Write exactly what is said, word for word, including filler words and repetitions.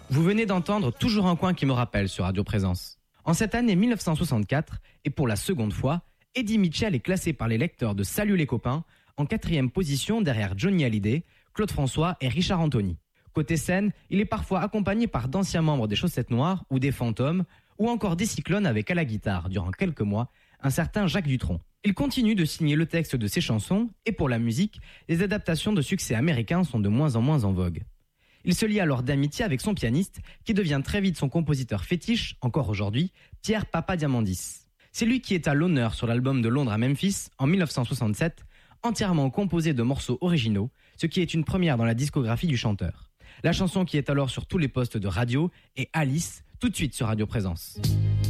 Vous venez d'entendre Toujours un coin qui me rappelle sur Radio Présence. En cette année mille neuf cent soixante-quatre, et pour la seconde fois, Eddie Mitchell est classé par les lecteurs de Salut les copains en quatrième position derrière Johnny Hallyday, Claude François et Richard Anthony. Côté scène, il est parfois accompagné par d'anciens membres des Chaussettes Noires ou des Fantômes, ou encore des Cyclones avec à la guitare, durant quelques mois, un certain Jacques Dutronc. Il continue de signer le texte de ses chansons, et pour la musique, les adaptations de succès américains sont de moins en moins en vogue. Il se lie alors d'amitié avec son pianiste, qui devient très vite son compositeur fétiche, encore aujourd'hui, Pierre Papadiamandis. C'est lui qui est à l'honneur sur l'album de Londres à Memphis, en mille neuf cent soixante-sept, entièrement composé de morceaux originaux, ce qui est une première dans la discographie du chanteur. La chanson qui est alors sur tous les postes de radio est Alice, tout de suite sur Radio Présence.